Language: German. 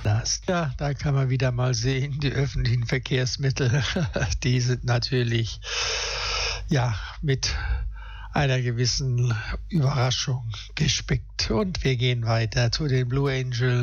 Ja, da kann man wieder mal sehen, die öffentlichen Verkehrsmittel, die sind natürlich mit einer gewissen Überraschung gespickt. Und wir gehen weiter zu den Blue Angels.